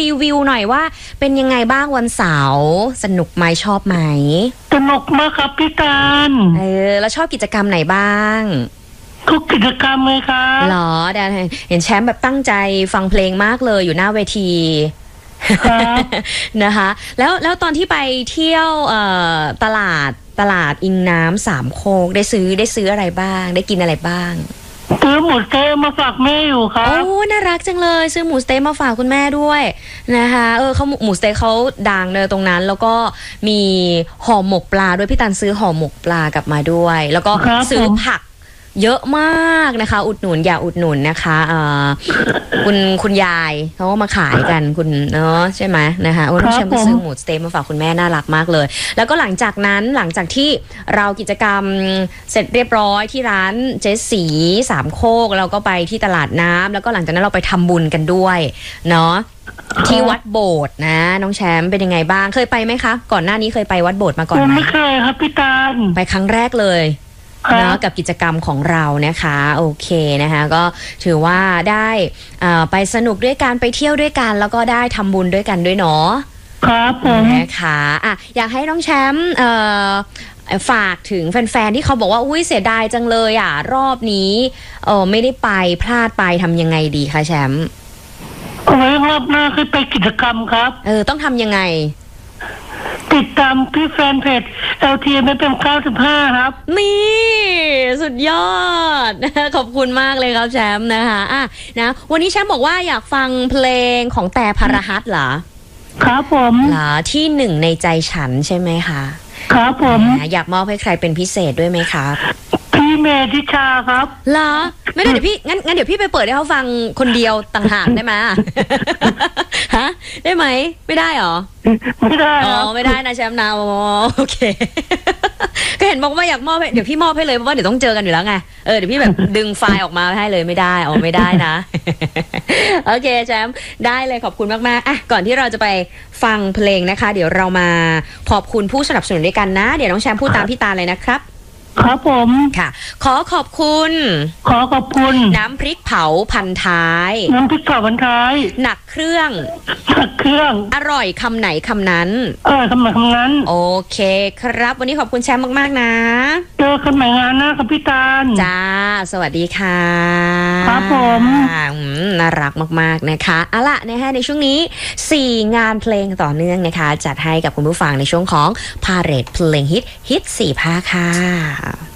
รีวิวหน่อยว่าเป็นยังไงบ้างวันเสาร์สนุกไหมชอบไหมสนุกมากครับพี่การแล้วชอบกิจกรรมไหนบ้างทุกกิจกรรมเลยครับหรอเห็นแชมป์แบบตั้งใจฟังเพลงมากเลยอยู่หน้าเวทีนะคะแล้วตอนที่ไปเที่ยวตลาดอิงน้ำสามโคกได้ซื้ออะไรบ้างได้กินอะไรบ้างซื้อหมูสเต๊กมาฝากแม่อยู่ครับโอ้น่ารักจังเลยซื้อหมูสเต๊กมาฝากคุณแม่ด้วยนะคะเขาหมูสเต๊กเขาดังเลยตรงนั้นแล้วก็มีห่อหมกปลาด้วยพี่ตันซื้อห่อหมกปลากลับมาด้วยแล้วก็ซื้อผักเยอะมากนะคะอุดหนุนอย่าอุดหนุนนะคะคุณยายเขาก็มาขายกันคุณเนาะใช่ไหมนะคะน้องแชมป์ก็ซื้อหมูสเต๊กมาฝากคุณแม่น่ารักมากเลยแล้วก็หลังจากที่เรากิจกรรมเสร็จเรียบร้อยที่ร้านเจ๊สีสามโคกเราก็ไปที่ตลาดน้ำแล้วก็หลังจากนั้นเราไปทำบุญกันด้วยเนาะที่วัดโบสถ์นะน้องแชมป์เป็นยังไงบ้างเคยไปไหมคะก่อนหน้านี้เคยไปวัดโบสถ์มาก่อนไหมไม่เคยครับพี่ตาลไปครั้งแรกเลยนะกับกิจกรรมของเรานะคะโอเคนะคะก็ถือว่าได้ไปสนุกด้วยกันไปเที่ยวด้วยกันแล้วก็ได้ทำบุญด้วยกันด้วยเนาะครับผมนะคะอยากให้น้องแชมป์ฝากถึงแฟนๆที่เขาบอกว่าอุ้ยเสียดายจังเลยรอบนี้ไม่ได้ไปพลาดไปทำยังไงดีคะแชมป์ไว้รอบหน้าคือไปกิจกรรมครับต้องทำยังไงติดตามที่แฟนเพจ LTM95ครับนี่สุดยอดขอบคุณมากเลยครับแชมป์นะคะนะวันนี้แชมป์บอกว่าอยากฟังเพลงของแต่พรหัสเหรอครับผมเหรอที่หนึ่งในใจฉันใช่ไหมคะครับผมอยากมอบให้ใครเป็นพิเศษด้วยไหมครับพี่เมธิชาครับเหรอไม่ได้เดี๋ยวพี่งั้นเดี๋ยวพี่ไปเปิดให้เขาฟังคนเดียวต่างหากได้ไหมฮะได้ไหมไม่ได้หรอไม่ได้ไม่ได้นะแชมป์นะโอเคก็เห็นบอกว่าอยากมอบให้เดี๋ยวพี่มอบให้เลยเพราะว่าเดี๋ยวต้องเจอกันอยู่แล้วไงเดี๋ยวพี่แบบดึงไฟล์ออกมาให้เลยไม่ได้ไม่ได้นะโอเคแชมป์ได้เลยขอบคุณมากๆก่อนที่เราจะไปฟังเพลงนะคะเดี๋ยวเรามาขอบคุณผู้สนับสนุนด้วยกันนะเดี๋ยวน้องแชมป์พูดตามพี่ตาเลยนะครับครับผมค่ะขอขอบคุณน้ำพริกเผาพันท้ายน้ำพริกเผาพันท้ายหนักเครื่องอร่อยคำไหนคำนั้นคำไหนคำนั้นโอเคครับวันนี้ขอบคุณแชมป์มากๆนะเจอกันใหม่งานหน้าครับพี่ตาลจ้าสวัสดีค่ะครับผมน่ารักมากๆนะคะเอาล่ะนะคะในช่วงนี้4งานเพลงต่อเนื่องนะคะจัดให้กับคุณผู้ฟังในช่วงของพาเหรดเพลงฮิต4ภาคค่ะ